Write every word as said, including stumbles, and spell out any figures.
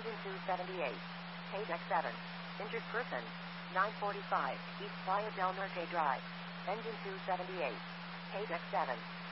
Engine two seventy-eight. K-Deck seven. Injured person. nine forty-five, East Playa del Norte Drive. Engine two seventy-eight. K-Deck seven.